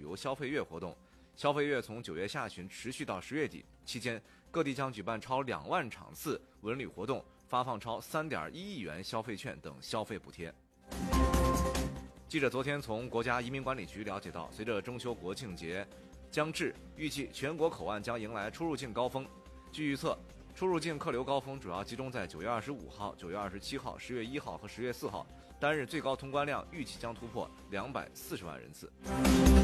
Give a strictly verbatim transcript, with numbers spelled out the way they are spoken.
游消费月活动。消费月从九月下旬持续到十月底，期间各地将举办超两万场次文旅活动，发放超三点一亿元消费券等消费补贴。记者昨天从国家移民管理局了解到，随着中秋国庆节将至，预计全国口岸将迎来出入境高峰。据预测，出入境客流高峰主要集中在九月二十五号、九月二十七号、十月一号和十月四号，单日最高通关量预计将突破两百四十万人次。